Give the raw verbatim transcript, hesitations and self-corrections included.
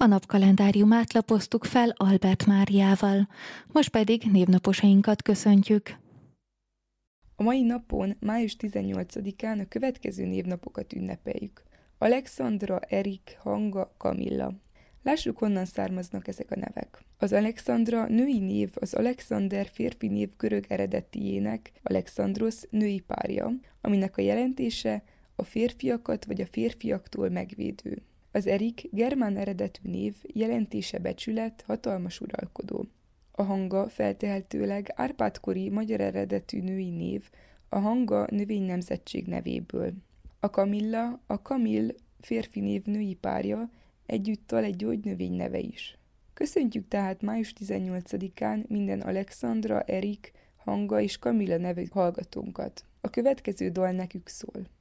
A napkalendáriumát lapoztuk fel Albert Máriával, most pedig névnaposainkat köszöntjük. A mai napon, május tizennyolcadikán a következő névnapokat ünnepeljük. Alexandra, Erik, Hanga, Kamilla. Lássuk, honnan származnak ezek a nevek. Az Alexandra női név az Alexander férfi név görög eredetiének, Alexandros női párja, aminek a jelentése a férfiakat vagy a férfiaktól megvédő. Az Erik germán eredetű név, jelentése becsület, hatalmas uralkodó. A Hanga feltehetőleg Árpád-kori magyar eredetű női név, a Hanga növénynemzetség nevéből. A Kamilla, a Kamill férfi név női párja, egyúttal egy gyógynövény neve is. Köszöntjük tehát május tizennyolcadikán minden Alexandra, Erik, Hanga és Kamilla nevű hallgatónkat. A következő dal nekük szól.